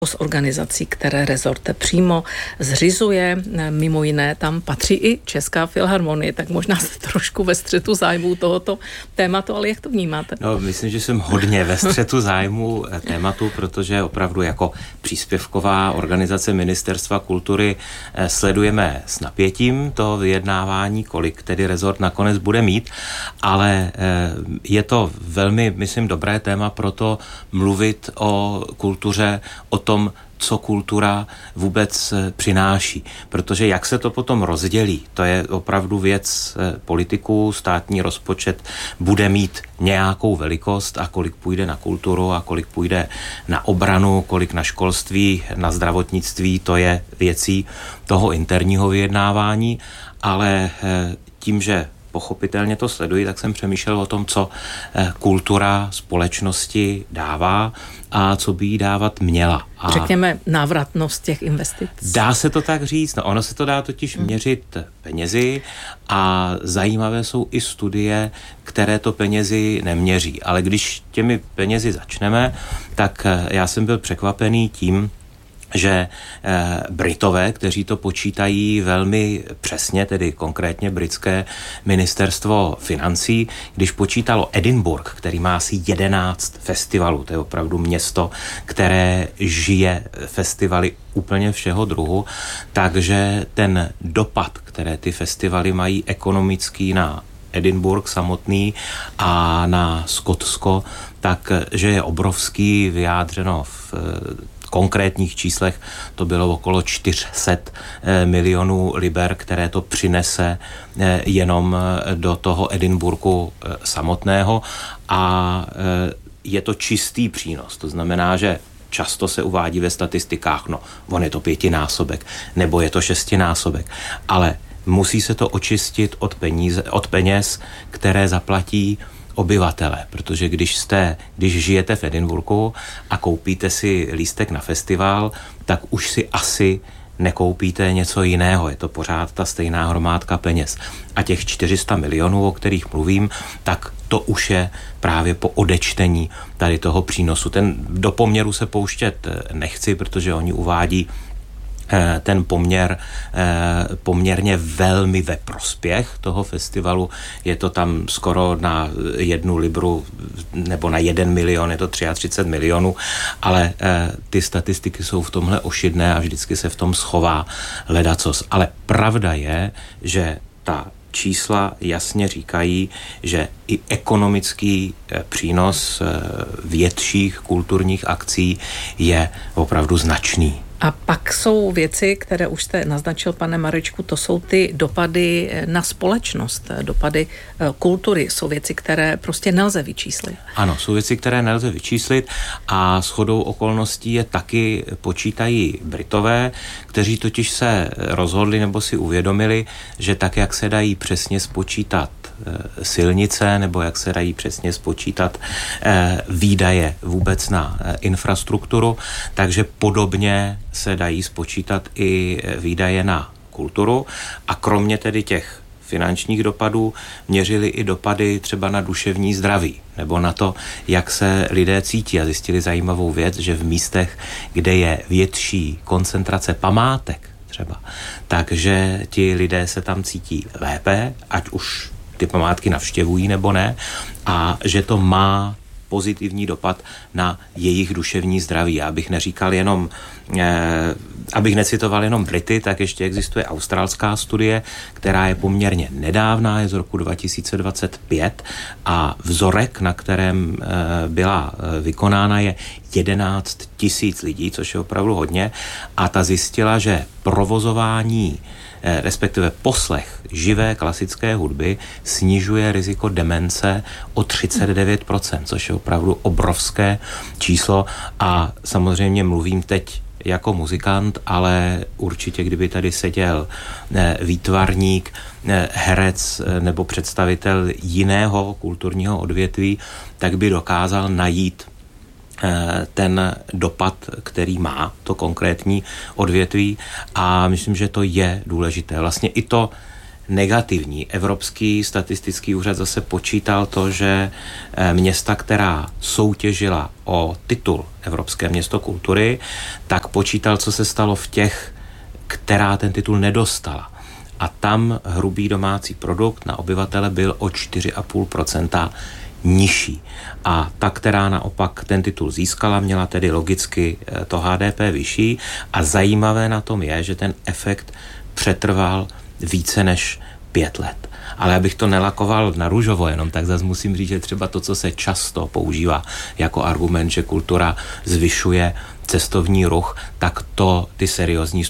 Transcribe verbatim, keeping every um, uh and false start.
z organizací, které rezort přímo zřizuje. Mimo jiné tam patří i Česká filharmonie, tak možná jste trošku ve střetu zájmů tohoto tématu, ale jak to vnímáte? No, myslím, že jsem hodně ve střetu zájmů tématu, protože opravdu jako příspěvková organizace Ministerstva kultury sledujeme s napětím to vyjednávání, kolik tedy rezort nakonec bude mít, ale je to velmi, myslím, dobré téma pro to mluvit o kultuře, o tom, co kultura vůbec přináší. Protože jak se to potom rozdělí, to je opravdu věc politiků, státní rozpočet bude mít nějakou velikost a kolik půjde na kulturu a kolik půjde na obranu, kolik na školství, na zdravotnictví, to je věcí toho interního vyjednávání, ale tím, že pochopitelně to sleduji, tak jsem přemýšlel o tom, co kultura společnosti dává a co by jí dávat měla. A řekněme návratnost těch investic. Dá se to tak říct, no ono se to dá totiž hmm. měřit penězi a zajímavé jsou i studie, které to penězi neměří. Ale když těmi penězi začneme, tak já jsem byl překvapený tím, že eh, Britové, kteří to počítají velmi přesně, tedy konkrétně britské ministerstvo financí, když počítalo Edinburgh, který má asi jedenáct festivalů, to je opravdu město, které žije festivaly úplně všeho druhu, takže ten dopad, které ty festivaly mají ekonomický na Edinburgh samotný a na Skotsko, takže je obrovský, vyjádřeno v konkrétních číslech to bylo okolo čtyři sta milionů liber, které to přinese jenom do toho Edinburghu samotného a je to čistý přínos. To znamená, že často se uvádí ve statistikách, no, on je to pětinásobek, nebo je to šestinásobek, ale musí se to očistit od peníze, od peněz, které zaplatí obyvatele, protože když jste, když žijete v Edinburghu a koupíte si lístek na festival, tak už si asi nekoupíte něco jiného, je to pořád ta stejná hromádka peněz. A těch čtyři sta milionů, o kterých mluvím, tak to už je právě po odečtení tady toho přínosu. Ten do poměru se pouštět nechci, protože oni uvádí ten poměr poměrně velmi ve prospěch toho festivalu. Je to tam skoro na jednu libru nebo na jeden milion, je to třicet tři milionů, ale ty statistiky jsou v tomhle ošidné a vždycky se v tom schová ledacos. Ale pravda je, že ta čísla jasně říkají, že i ekonomický přínos větších kulturních akcí je opravdu značný. A pak jsou věci, které už jste naznačil, pane Marečku, to jsou ty dopady na společnost, dopady kultury. Jsou věci, které prostě nelze vyčíslit. Ano, jsou věci, které nelze vyčíslit a shodou okolností je taky počítají Britové, kteří totiž se rozhodli nebo si uvědomili, že tak, jak se dají přesně spočítat silnice nebo jak se dají přesně spočítat eh, výdaje vůbec na eh, infrastrukturu, takže podobně se dají spočítat i výdaje na kulturu a kromě tedy těch finančních dopadů měřili i dopady třeba na duševní zdraví nebo na to, jak se lidé cítí a zjistili zajímavou věc, že v místech, kde je větší koncentrace památek třeba, takže ti lidé se tam cítí lépe, ať už ty památky navštěvují nebo ne, a že to má pozitivní dopad na jejich duševní zdraví. Já bych neříkal jenom, eh, abych necitoval jenom Brity, tak ještě existuje australská studie, která je poměrně nedávná, je z roku dva tisíce dvacet pět a vzorek, na kterém eh, byla eh, vykonána, je jedenáct tisíc lidí, což je opravdu hodně, a ta zjistila, že provozování respektive poslech živé klasické hudby snižuje riziko demence o třicet devět procent, což je opravdu obrovské číslo a samozřejmě mluvím teď jako muzikant, ale určitě, kdyby tady seděl výtvarník, herec nebo představitel jiného kulturního odvětví, tak by dokázal najít ten dopad, který má to konkrétní odvětví a myslím, že to je důležité. Vlastně i to negativní. Evropský statistický úřad zase počítal to, že města, která soutěžila o titul Evropské město kultury, tak počítal, co se stalo v těch, která ten titul nedostala. A tam hrubý domácí produkt na obyvatele byl o čtyři a půl procenta nižší. A ta, která naopak ten titul získala, měla tedy logicky to H D P vyšší. A zajímavé na tom je, že ten efekt přetrval více než pět let. Ale abych to nelakoval na růžovo jenom, tak zase musím říct, že třeba to, co se často používá jako argument, že kultura zvyšuje cestovní ruch, tak to ty seriózní